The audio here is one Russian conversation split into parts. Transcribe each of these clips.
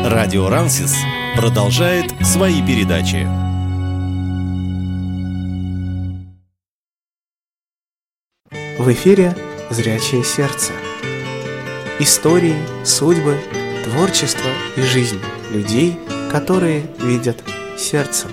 Радио Рансис продолжает свои передачи. В эфире «Зрячее сердце». Истории, судьбы, творчество и жизнь людей, которые видят сердцем.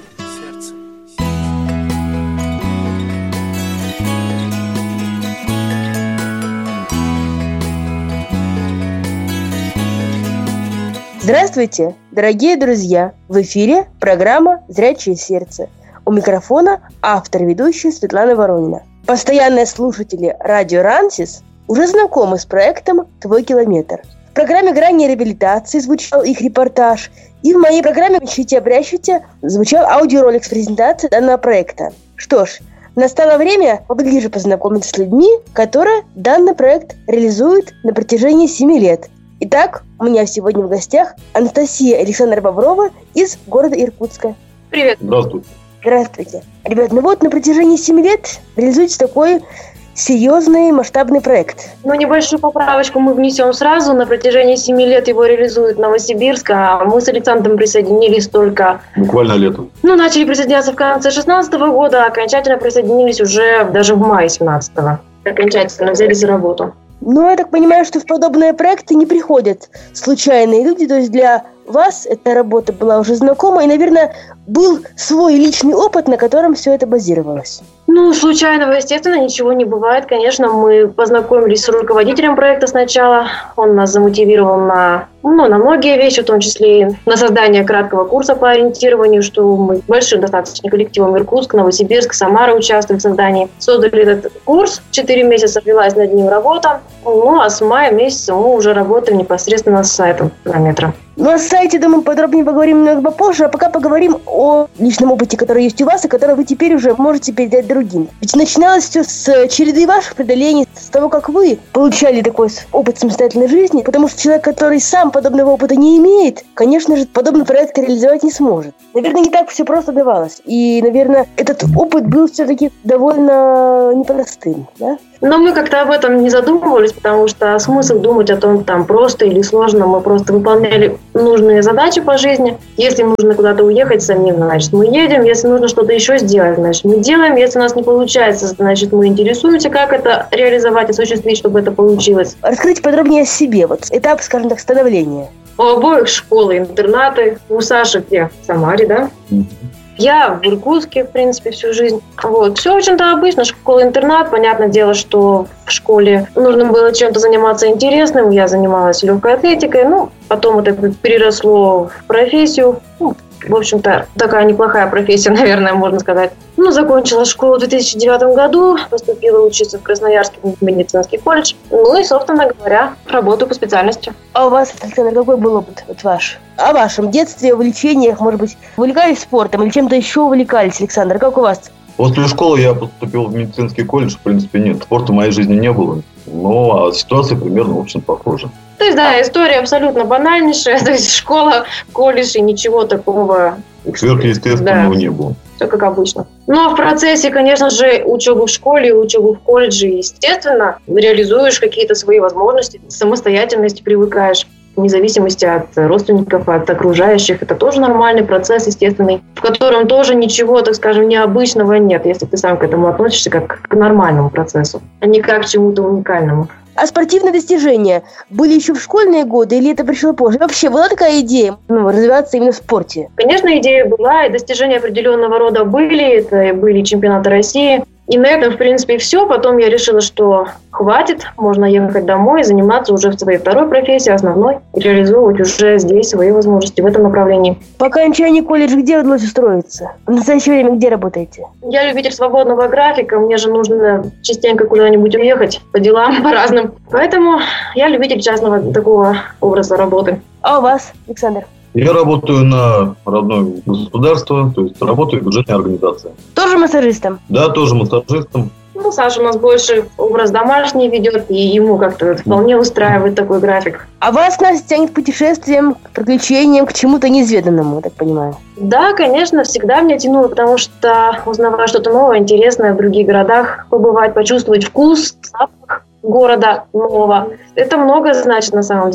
Здравствуйте, дорогие друзья! В эфире программа «Зрячее сердце». У микрофона автор-ведущая Светлана Воронина. Постоянные слушатели радио Рансис уже знакомы с проектом «Твой километр». В программе «Грани реабилитации» звучал их репортаж, и в моей программе «Ищите, обрящите» звучал аудиоролик с презентацией данного проекта. Что ж, настало время поближе познакомиться с людьми, которые данный проект реализуют на протяжении 7 лет. Итак, у меня сегодня в гостях Анастасия Александра Боброва из города Иркутска. Привет. Здравствуйте. Здравствуйте. Ребят, на протяжении 7 лет реализуется такой серьезный масштабный проект. Небольшую поправочку мы внесем сразу. На протяжении 7 лет его реализует Новосибирск, а мы с Александром присоединились только... Буквально летом. Начали присоединяться в конце 2016 года, а окончательно присоединились уже даже в мае 2017. Окончательно взялись за работу. Я так понимаю, что в подобные проекты не приходят случайные люди, то есть для вас эта работа была уже знакома, и, наверное, был свой личный опыт, на котором все это базировалось. Случайного, естественно, ничего не бывает. Конечно, мы познакомились с руководителем проекта сначала. Он нас замотивировал на многие вещи, в том числе и на создание краткого курса по ориентированию, что мы большим достаточно коллективом Иркутск, Новосибирск, Самара участвуем в создании. Создали этот курс, 4 месяца велась над ним работа, а с мая месяца мы уже работаем непосредственно с сайтом километра. О сайте, думаю, подробнее поговорим немного попозже, а пока поговорим о личном опыте, который есть у вас, и который вы теперь уже можете передать другим. Ведь начиналось все с череды ваших преодолений, с того, как вы получали такой опыт самостоятельной жизни, потому что человек, который сам подобного опыта не имеет, конечно же, подобный проект реализовать не сможет. Наверное, не так все просто давалось. И, наверное, этот опыт был все-таки довольно непростым, да? Но мы как-то об этом не задумывались, потому что смысл думать о том, там просто или сложно, мы просто выполняли нужные задачи по жизни. Если нужно куда-то уехать самим, значит, мы едем. Если нужно что-то еще сделать, значит, мы делаем. Если у нас не получается, значит, мы интересуемся, как это реализовать, осуществить, чтобы это получилось. Расскажите подробнее о себе, этап, скажем так, становления. У обоих школы, интернаты. У Саши где? В Самаре, да? Я в Иркутске, в принципе, всю жизнь. Все очень-то обычно, школа-интернат. Понятное дело, что в школе нужно было чем-то заниматься интересным. Я занималась легкой атлетикой. Потом это переросло в профессию. В общем-то, такая неплохая профессия, наверное, можно сказать. Закончила школу в 2009 году, поступила учиться в Красноярский медицинский колледж. И, собственно говоря, работаю по специальности. А у вас, Александр, какой был опыт ваш? О вашем детстве, увлечениях, может быть, увлекались спортом или чем-то еще увлекались, Александр? Как у вас? После школы я поступил в медицинский колледж. В принципе, нет, спорта в моей жизни не было. А ситуация примерно, в общем, похожа. То есть, да, история абсолютно банальнейшая. То есть, школа, колледж и ничего такого... Сверхъестественного не было. Все как обычно. Но в процессе, конечно же, учебы в школе, учебы в колледже, естественно, реализуешь какие-то свои возможности, самостоятельности привыкаешь. Вне зависимости от родственников, от окружающих. Это тоже нормальный процесс, естественный, в котором тоже ничего, так скажем, необычного нет, если ты сам к этому относишься как к нормальному процессу, а не как к чему-то уникальному. А спортивные достижения были еще в школьные годы или это пришло позже? Вообще была такая идея развиваться именно в спорте? Конечно, идея была, и достижения определенного рода были. Это были чемпионаты России. И на этом, в принципе, все. Потом я решила, что хватит, можно ехать домой и заниматься уже в своей второй профессии, основной, и реализовывать уже здесь свои возможности в этом направлении. По окончании колледжа где удалось устроиться? В настоящее время где работаете? Я любитель свободного графика, мне же нужно частенько куда-нибудь уехать по делам, по разным. Поэтому я любитель частного такого образа работы. А у вас, Александр? Я работаю на родное государство, то есть работаю в бюджетной организации. Тоже массажистом? Да, тоже массажистом. Саша у нас больше образ домашний ведет, и ему как-то вполне устраивает такой график. А вас, Настя, тянет к путешествиям, к приключениям, к чему-то неизведанному, я так понимаю? Да, конечно, всегда меня тянуло, потому что узнавать что-то новое, интересное в других городах, побывать, почувствовать вкус, запах города нового. Это много значит на самом деле.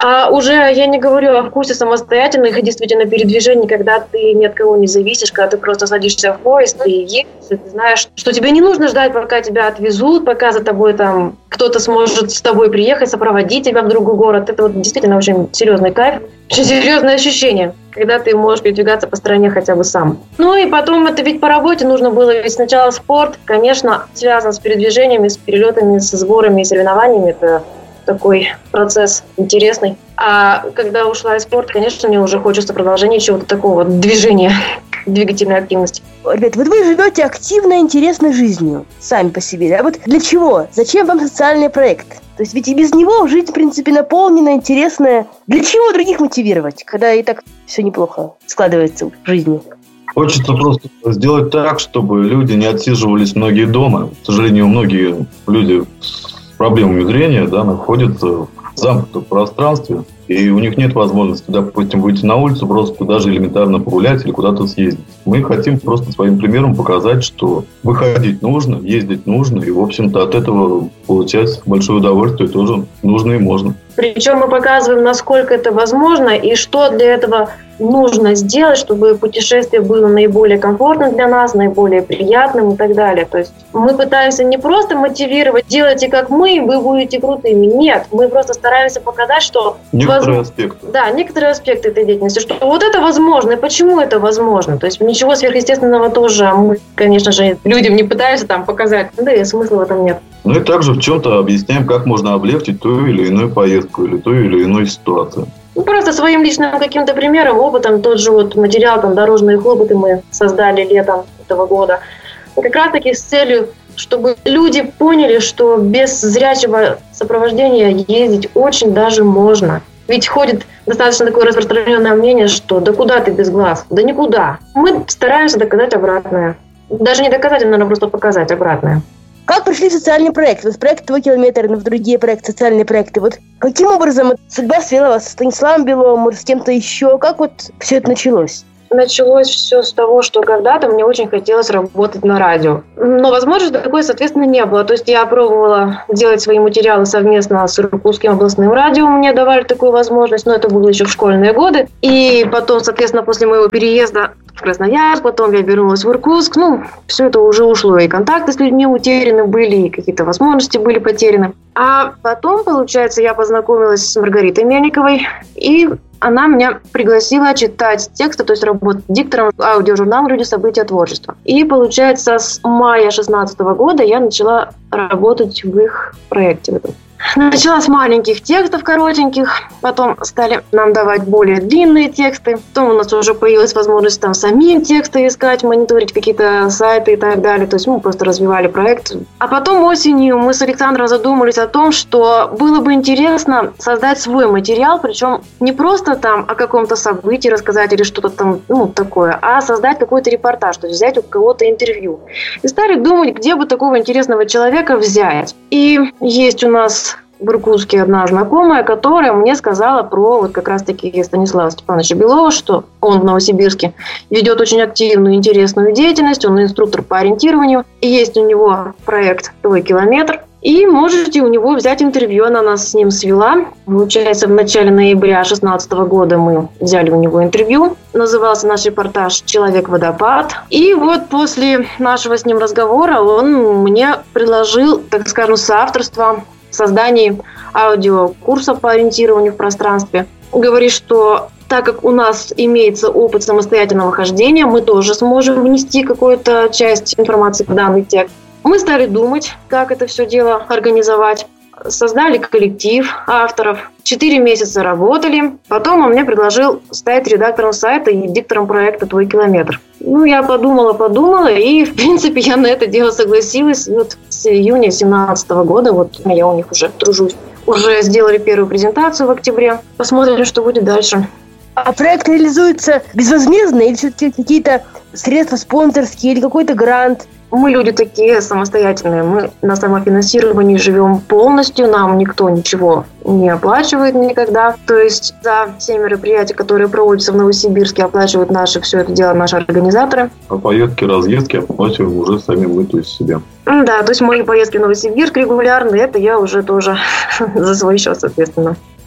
А уже я не говорю о вкусе самостоятельных и действительно передвижений, когда ты ни от кого не зависишь, когда ты просто садишься в поезд и едешь, и ты знаешь, что тебе не нужно ждать, пока тебя отвезут, пока за тобой там кто-то сможет с тобой приехать, сопроводить тебя в другой город. Это вот действительно очень серьезный кайф, очень серьезное ощущение, когда ты можешь передвигаться по стране хотя бы сам. Ну и потом это ведь по работе нужно было, ведь сначала спорт, конечно, связан с передвижениями, с перелетами, со сборами и соревнованиями, это такой процесс интересный. А когда ушла из спорта, конечно, мне уже хочется продолжения чего-то такого, движения, двигательной активности. Ребят, вот вы живете активной, интересной жизнью, сами по себе, да? Вот для чего? Зачем вам социальный проект? То есть ведь и без него жизнь, в принципе, наполнена, интересная. Для чего других мотивировать, когда и так все неплохо складывается в жизни? Хочется просто сделать так, чтобы люди не отсиживались многие дома. К сожалению, многие люди с проблемами зрения, да, находятся в замкнутом пространстве, и у них нет возможности, допустим, выйти на улицу, просто даже элементарно погулять или куда-то съездить. Мы хотим просто своим примером показать, что выходить нужно, ездить нужно, и, в общем-то, от этого получать большое удовольствие тоже нужно и можно. Причем мы показываем, насколько это возможно и что для этого нужно сделать, чтобы путешествие было наиболее комфортным для нас, наиболее приятным и так далее. То есть мы пытаемся не просто мотивировать, делайте как мы, вы будете крутыми. Нет, мы просто стараемся показать, что... Некоторые аспекты. Да, некоторые аспекты этой деятельности, что вот это возможно, и почему это возможно. То есть ничего сверхъестественного тоже мы, конечно же, людям не пытаемся там показать, да и смысла в этом нет. Ну и также в чем-то объясняем, как можно облегчить ту или иную поездку или ту или иную ситуацию. Ну, просто своим личным каким-то примером, опытом, тот же вот материал, там, «Дорожные хлопоты» мы создали летом этого года. И как раз-таки с целью, чтобы люди поняли, что без зрячего сопровождения ездить очень даже можно. Ведь ходит достаточно такое распространенное мнение, что да куда ты без глаз? Да никуда. Мы стараемся доказать обратное. Даже не доказать, а, наверное, просто показать обратное. Как пришли в социальный проект? Вот проект «Твой километр», но в другие проекты, социальные проекты. Вот каким образом судьба свела вас с Станиславом Беловым, может, с кем-то еще? Как вот все это началось? Началось все с того, что когда-то мне очень хотелось работать на радио. Но возможности такой, соответственно, не было. То есть я пробовала делать свои материалы совместно с Иркутским областным радио. Мне давали такую возможность, но это было еще в школьные годы. И потом, соответственно, после моего переезда в Красноярск, потом я вернулась в Иркутск. Ну, все это уже ушло. И контакты с людьми утеряны были, и какие-то возможности были потеряны. А потом, получается, я познакомилась с Маргаритой Мельниковой, и она меня пригласила читать тексты, то есть работать диктором аудиожурнала «Люди, события, творчество». И, получается, с мая 2016 года я начала работать в их проекте. Начала с маленьких текстов коротеньких, потом стали нам давать более длинные тексты. Потом у нас уже появилась возможность там самим тексты искать, мониторить какие-то сайты и так далее. То есть мы просто развивали проект. А потом осенью мы с Александром задумались о том, что было бы интересно создать свой материал, причем не просто там о каком-то событии рассказать или что-то там такое, а создать какой-то репортаж, то есть взять у кого-то интервью. И стали думать, где бы такого интересного человека взять. И есть у нас в Иркутске одна знакомая, которая мне сказала про вот как раз-таки Станислава Степановича Белова, что он в Новосибирске ведет очень активную, интересную деятельность, он инструктор по ориентированию, и есть у него проект «Твой километр», и можете у него взять интервью, она нас с ним свела. Получается, в начале ноября 2016 года мы взяли у него интервью. Назывался наш репортаж «Человек-водопад». И вот после нашего с ним разговора он мне предложил, так скажем, соавторство в создании аудиокурса по ориентированию в пространстве. Говорит, что так как у нас имеется опыт самостоятельного хождения, мы тоже сможем внести какую-то часть информации в данный текст. Мы стали думать, как это все дело организовать. Создали коллектив авторов. 4 месяца работали. Потом он мне предложил стать редактором сайта и диктором проекта «Твой километр». Я подумала, и, в принципе, я на это дело согласилась. И вот с июня 2017 года, вот я у них уже тружусь. Уже сделали первую презентацию в октябре. Посмотрим, что будет дальше. А проект реализуется безвозмездно или все-таки какие-то средства спонсорские или какой-то грант? Мы люди такие самостоятельные, мы на самофинансировании живем полностью, нам никто ничего не оплачивает никогда. То есть за все мероприятия, которые проводятся в Новосибирске, оплачивают все это дело наши организаторы. А поездки, разъездки оплачиваем уже сами мы, то есть себе. Да, то есть мои поездки в Новосибирск регулярные, это я уже тоже за свой счет, соответственно.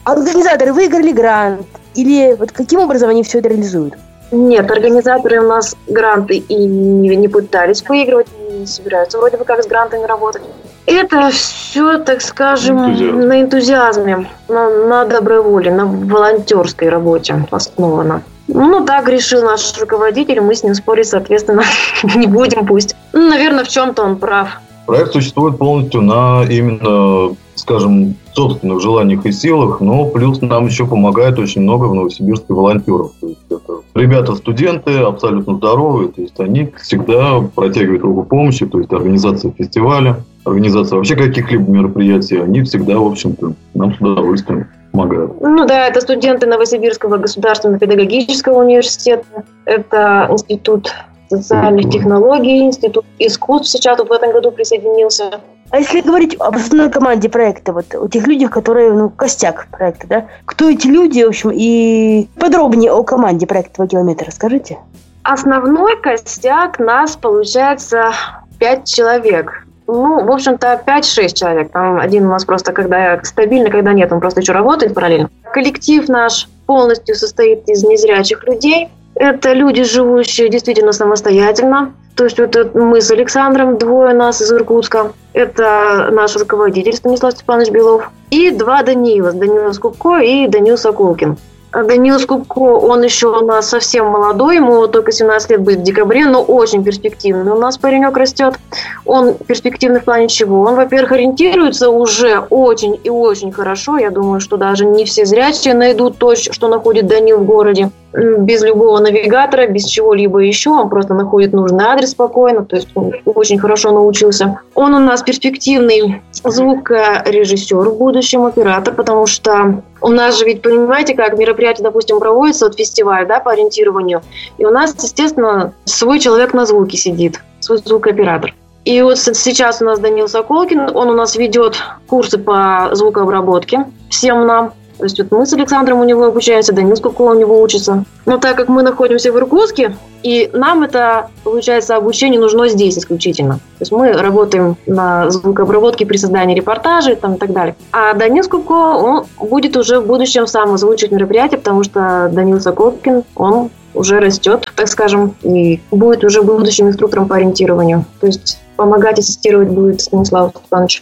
организаторы выиграли грант? Или вот каким образом они все это реализуют? Нет, организаторы у нас гранты и не пытались выигрывать, не собираются вроде бы как с грантами работать. Это все, так скажем, на энтузиазме, на доброй воле, на волонтерской работе основано. Так решил наш руководитель, мы с ним спорить, соответственно, не будем, пусть. Наверное, в чем-то он прав. Проект существует полностью на именно, скажем, собственных желаниях и силах, но плюс нам еще помогает очень много в Новосибирске волонтеров. То есть это ребята-студенты, абсолютно здоровые, то есть они всегда протягивают руку помощи, то есть организация фестиваля, организация вообще каких-либо мероприятий, они всегда, в общем-то, нам с удовольствием помогают. Это студенты Новосибирского государственного педагогического университета, это институт социальных технологий, институт искусств сейчас в этом году присоединился. А если говорить об основной команде проекта, вот о тех людях, которые, костяк проекта, да? Кто эти люди, в общем, и подробнее о команде проекта 2 километра расскажите. Основной костяк нас, получается, 5 человек. В общем-то, 5-6 человек. Там один у нас просто когда стабильно, когда нет, он просто еще работает параллельно. Коллектив наш полностью состоит из незрячих людей. Это люди, живущие действительно самостоятельно. То есть мы с Александром, 2 нас из Иркутска. Это наш руководитель Станислав Степанович Белов. И 2 Даниила. Даниил Скупко и Даниил Соколкин. Даниил Скупко, он еще у нас совсем молодой, ему только 17 лет будет в декабре, но очень перспективный. У нас паренек растет. Он перспективный в плане чего? Он, во-первых, ориентируется уже очень и очень хорошо. Я думаю, что даже не все зрячие найдут то, что находит Данил в городе. Без любого навигатора, без чего-либо еще. Он просто находит нужный адрес спокойно. То есть он очень хорошо научился. Он у нас перспективный звукорежиссер в будущем, оператор, потому что у нас же ведь, понимаете, как мероприятие, допустим, проводится, фестиваль, по ориентированию. И у нас, естественно, свой человек на звуке сидит, свой звукооператор. И вот сейчас у нас Даниил Соколкин, он у нас ведет курсы по звукообработке всем нам. То есть мы с Александром у него обучаемся, Данил Скупко у него учится. Но так как мы находимся в Иркутске, и нам это, получается, обучение нужно здесь исключительно. То есть мы работаем на звукообработке при создании репортажей и так далее. А Данил Скупко, он будет уже в будущем сам озвучивать мероприятие, потому что Данил Соколкин, он уже растет, так скажем, и будет уже будущим инструктором по ориентированию. То есть помогать, ассистировать будет Станислав Степанович.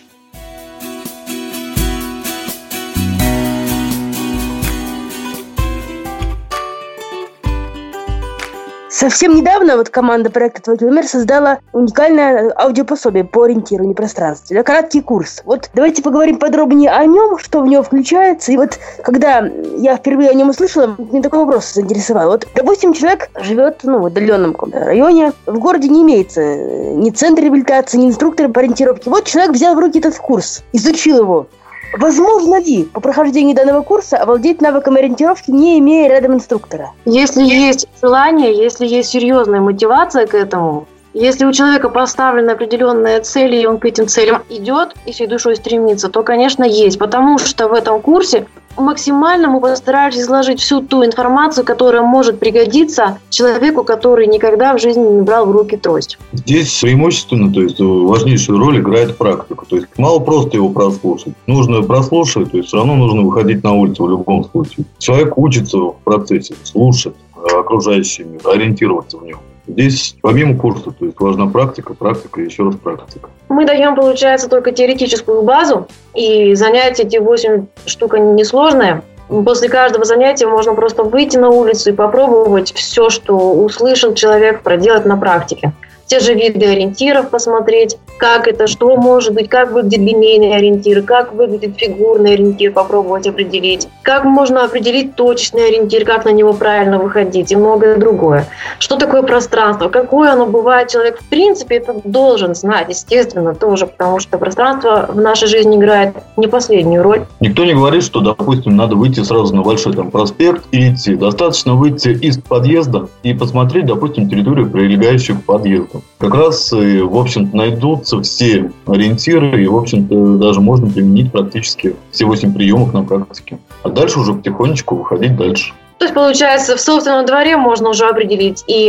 Совсем недавно команда проекта 2 километра создала уникальное аудиопособие по ориентированию в пространстве. Краткий курс. Давайте поговорим подробнее о нем, что в него включается. И когда я впервые о нем услышала, мне такой вопрос заинтересовал. Допустим, человек живет в отдаленном каком-то районе. В городе не имеется ни центра реабилитации, ни инструктора по ориентировке. Человек взял в руки этот курс, изучил его. Возможно ли по прохождении данного курса овладеть навыком ориентировки, не имея рядом инструктора? Если есть желание, если есть серьезная мотивация к этому, если у человека поставлены определенные цели, и он к этим целям идет и всей душой стремится, то, конечно, есть. Потому что в этом курсе максимально мы постарались изложить всю ту информацию, которая может пригодиться человеку, который никогда в жизни не брал в руки трость. Здесь преимущественно, то есть важнейшую роль играет практика. То есть мало просто его прослушать. Нужно прослушать, то есть все равно нужно выходить на улицу в любом случае. Человек учится в процессе, слушать окружающий мир, ориентироваться в нем. Здесь помимо курса, то есть важна практика и еще раз практика. Мы даем, получается, только теоретическую базу, и занятия эти 8 штук, они несложные. После каждого занятия можно просто выйти на улицу и попробовать все, что услышал человек, проделать на практике. Те же виды ориентиров посмотреть, как это, что может быть, как выглядит линейный ориентир, как выглядит фигурный ориентир, попробовать определить, как можно определить точечный ориентир, как на него правильно выходить и многое другое. Что такое пространство, какое оно бывает, человек в принципе это должен знать, естественно, тоже, потому что пространство в нашей жизни играет не последнюю роль. Никто не говорит, что, допустим, надо выйти сразу на большой проспект и идти. Достаточно выйти из подъезда и посмотреть, допустим, территорию, прилегающую к подъезду. Как раз, в общем-то, найдутся все ориентиры, и, в общем-то, даже можно применить практически все 8 приемов на практике. А дальше уже потихонечку выходить дальше. То есть, получается, в собственном дворе можно уже определить и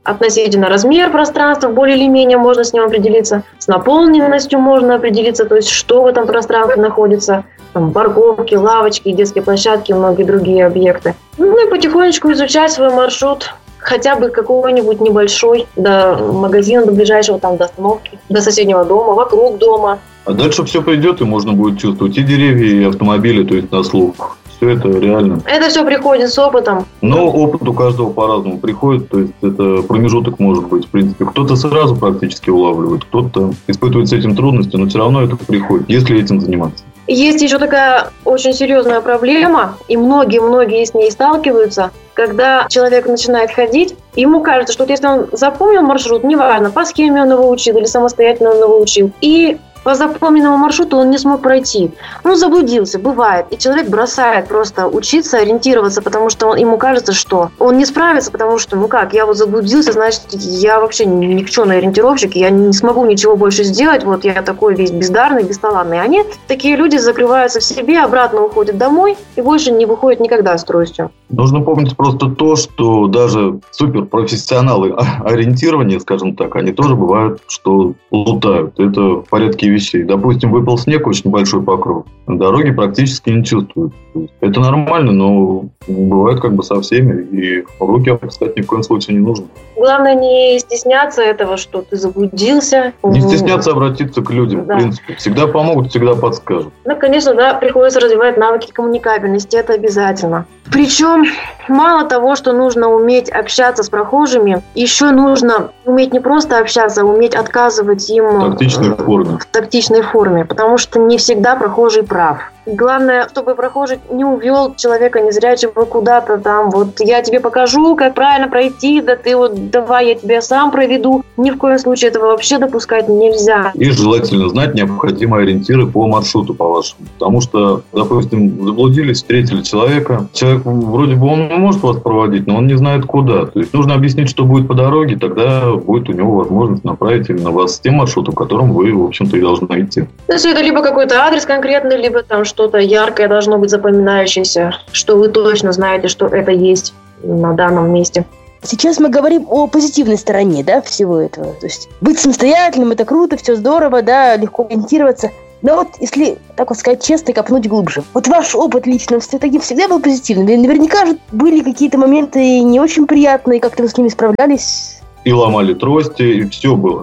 относительно размер пространства, более или менее можно с ним определиться, с наполненностью можно определиться, то есть что в этом пространстве находится, там, парковки, лавочки, детские площадки и многие другие объекты. Ну и потихонечку изучать свой маршрут, хотя бы какой-нибудь небольшой, до магазина, до ближайшего, там, до остановки, до соседнего дома, вокруг дома. А дальше все пойдет, и можно будет чувствовать и деревья, и автомобили, то есть на слух. Все это реально. Это все приходит с опытом. Но опыт у каждого по-разному приходит, то есть это промежуток может быть, в принципе. Кто-то сразу практически улавливает, кто-то испытывает с этим трудности, но все равно это приходит, если этим заниматься. Есть еще такая очень серьезная проблема, и многие с ней сталкиваются, когда человек начинает ходить, ему кажется, что вот если он запомнил маршрут, неважно, по схеме он его учил или самостоятельно он его учил, и по запомненному маршруту он не смог пройти. Он заблудился, бывает. И человек бросает просто учиться, ориентироваться, потому что ему кажется, что он не справится, потому что, я вот заблудился, значит, я вообще никчемный ориентировщик, я не смогу ничего больше сделать, вот я такой весь бездарный, бесталанный. А нет, такие люди закрываются в себе, обратно уходят домой и больше не выходят никогда с тростью. Нужно помнить просто то, что даже суперпрофессионалы ориентирования, скажем так, они тоже бывают, что плутают. Это в порядке вещей. Допустим, выпал снег, очень большой покров, дороги практически не чувствуют. Это нормально, но бывает со всеми, и руки опускать ни в коем случае не нужно. Главное не стесняться этого, что ты заблудился. Не стесняться обратиться к людям, да. В принципе. Всегда помогут, всегда подскажут. Конечно, приходится развивать навыки коммуникабельности, это обязательно. Причем, мало того, что нужно уметь общаться с прохожими, еще нужно уметь не просто общаться, а уметь отказывать им в тактичной форме, потому что не всегда прохожий прав. Главное, чтобы прохожий не увел человека незрячего куда-то там, вот я тебе покажу, как правильно пройти, да ты давай я тебя сам проведу. Ни в коем случае этого вообще допускать нельзя. И желательно знать необходимые ориентиры по маршруту, по-вашему. Потому что, допустим, заблудились, встретили человека. Человек, вроде бы, он может вас проводить, но он не знает куда. То есть нужно объяснить, что будет по дороге, тогда будет у него возможность направить именно вас с тем маршрутом, которым вы, в общем-то, и должны идти. То есть это либо какой-то адрес конкретный, либо там что-то яркое должно быть запоминающееся, что вы точно знаете, что это есть на данном месте. Сейчас мы говорим о позитивной стороне, всего этого. То есть быть самостоятельным – это круто, все здорово, легко ориентироваться. Но если, так сказать, честно копнуть глубже. Ваш опыт лично все-таки всегда был позитивным. Наверняка же были какие-то моменты не очень приятные, как-то вы с ними справлялись. И ломали трости, и все было.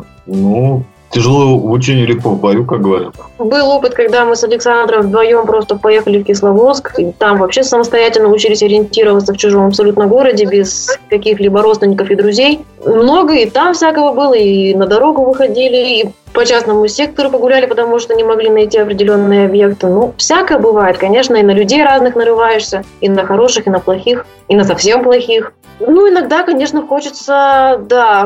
Тяжело в учении, легко в бою, как говорят. Был опыт, когда мы с Александром вдвоем просто поехали в Кисловодск, и там вообще самостоятельно учились ориентироваться в чужом абсолютно городе, без каких-либо родственников и друзей. Много и там всякого было, и на дорогу выходили, и по частному сектору погуляли, потому что не могли найти определенные объекты. Всякое бывает, конечно, и на людей разных нарываешься, и на хороших, и на плохих, и на совсем плохих. Иногда, конечно, хочется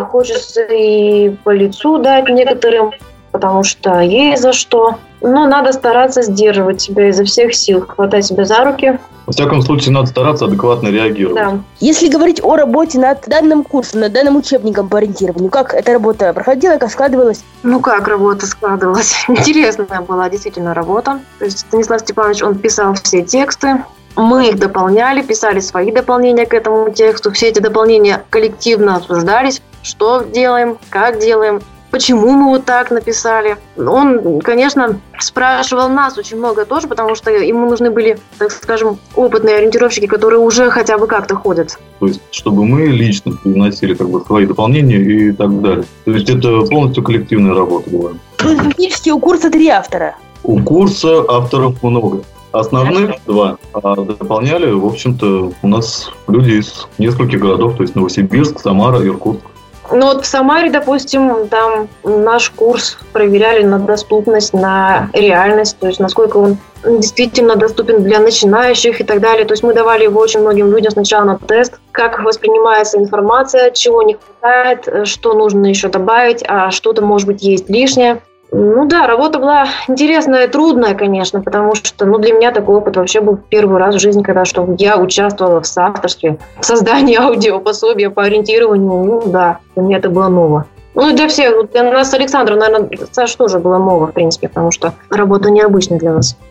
и по лицу дать некоторым, потому что есть за что. Но надо стараться сдерживать себя изо всех сил, хватать себя за руки. Во всяком случае, надо стараться адекватно реагировать. Да. Если говорить о работе над данным курсом, над данным учебником по ориентированию, как эта работа проходила, как складывалась? Как работа складывалась? Интересная была действительно работа. То есть Станислав Степанович, он писал все тексты. Мы их дополняли, писали свои дополнения к этому тексту. Все эти дополнения коллективно обсуждались. Что делаем, как делаем, почему мы так написали. Он, конечно, спрашивал нас очень много тоже, потому что ему нужны были, так скажем, опытные ориентировщики, которые уже хотя бы как-то ходят. То есть, чтобы мы лично приносили свои дополнения и так далее. То есть, это полностью коллективная работа была. Фактически у курса 3 автора. У курса авторов много. Основных 2, а дополняли, в общем-то, у нас люди из нескольких городов, то есть Новосибирск, Самара, Иркутск. В Самаре, допустим, там наш курс проверяли на доступность, на реальность, то есть насколько он действительно доступен для начинающих и так далее. То есть мы давали его очень многим людям сначала на тест, как воспринимается информация, чего не хватает, что нужно еще добавить, а что-то, может быть, есть лишнее. Работа была интересная и трудная, конечно, потому что для меня такой опыт вообще был первый раз в жизни, когда я участвовала в соавторстве, в создании аудиопособия по ориентированию. Для меня это было ново. Для всех, для нас с Александром, наверное, Саша тоже было ново, в принципе, потому что работа необычная для нас.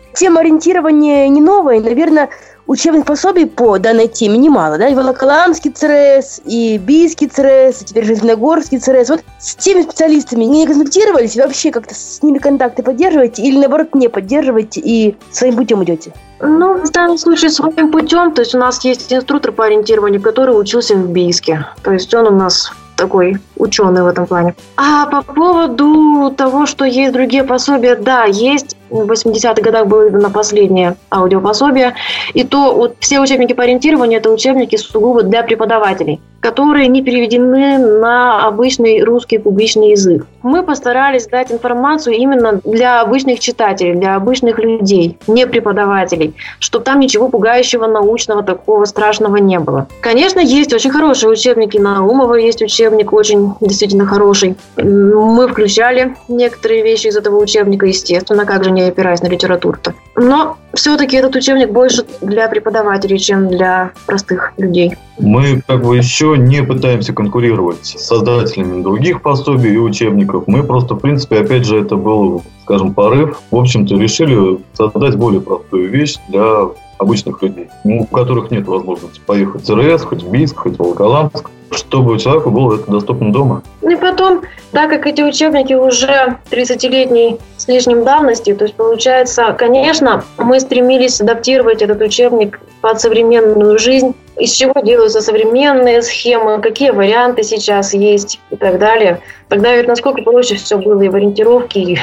Тема ориентирования не новая, наверное, учебных пособий по данной теме немало, да? И Волоколамский ЦРС, и Бийский ЦРС, и теперь Железногорский ЦРС. Вот с теми специалистами не контактировались, вообще как-то с ними контакты поддерживаете или, наоборот, не поддерживаете и своим путем идете? Ну, в данном случае своим путем, то есть у нас есть инструктор по ориентированию, который учился в Бийске. То есть он у нас такой ученый в этом плане. А по поводу того, что есть другие пособия, да, есть. В 80-х годах было издано последнее аудиопособие. И то вот все учебники по ориентированию – это учебники сугубо для преподавателей, которые не переведены на обычный русский публичный язык. Мы постарались дать информацию именно для обычных читателей, для обычных людей, не преподавателей, чтобы там ничего пугающего, научного, такого страшного не было. Конечно, есть очень хорошие учебники. Наумова есть учебник, очень действительно хороший. Мы включали некоторые вещи из этого учебника, естественно, как же не опираясь на литературу-то. Но все-таки этот учебник больше для преподавателей, чем для простых людей. Мы еще не пытаемся конкурировать с создателями других пособий и учебников. Мы просто, в принципе, опять же, это был, скажем, порыв. В общем-то, решили создать более простую вещь для обычных людей, у которых нет возможности поехать в ЦРС, хоть в Бийск, хоть в Волоколамск, чтобы человеку было это доступно дома. И потом, так как эти учебники уже 30-летней с лишним давности, то есть получается, конечно, мы стремились адаптировать этот учебник под современную жизнь, из чего делаются современные схемы, какие варианты сейчас есть и так далее. Тогда ведь насколько проще все было и в ориентировке, и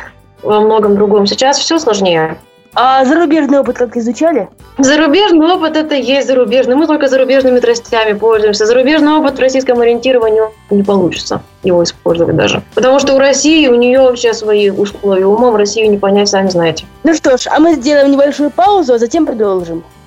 во многом другом. Сейчас все сложнее. А зарубежный опыт как изучали? Зарубежный опыт – это есть зарубежный. Мы только зарубежными тростями пользуемся. Зарубежный опыт в российском ориентировании не получится его использовать даже. Потому что у России, у нее вообще свои условия. Умом Россию не понять, сами знаете. Ну что ж, а мы сделаем небольшую паузу, а затем продолжим.